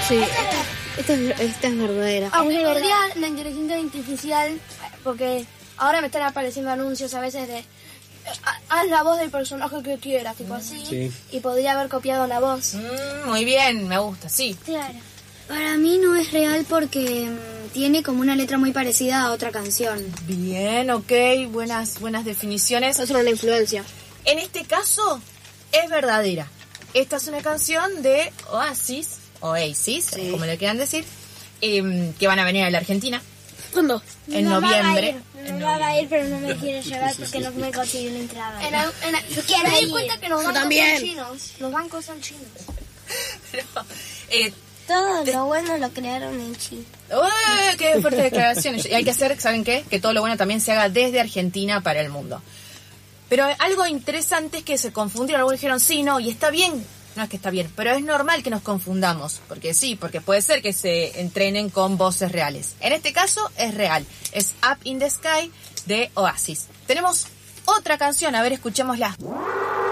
Sí, esta es verdadera. Aunque la inteligencia artificial, porque ahora me están apareciendo anuncios a veces de haz la voz del personaje que quieras, tipo así, Sí. y podría haber copiado la voz. Muy bien, me gusta, sí. Claro. Para mí no es real porque tiene como una letra muy parecida a otra canción. Bien, ok, buenas definiciones. Es una influencia. En este caso, es verdadera. Esta es una canción de Oasis, como le quieran decir, que van a venir a la Argentina. ¿Cuándo? En noviembre. Me va a ir, pero no me quiere llevar porque no me consigue una entrada. Yo quiero me di cuenta que los bancos son chinos. Los bancos son chinos. Pero, Todo lo bueno lo crearon en China. ¡Uy, qué fuertes declaraciones! Y hay que hacer, ¿saben qué? Que todo lo bueno también se haga desde Argentina para el mundo. Pero algo interesante es que se confundieron. Algunos dijeron sí, no, y está bien. No es que está bien, pero es normal que nos confundamos. Porque sí, porque puede ser que se entrenen con voces reales. En este caso es real. Es Up in the Sky de Oasis. Tenemos otra canción, a ver, escuchémosla.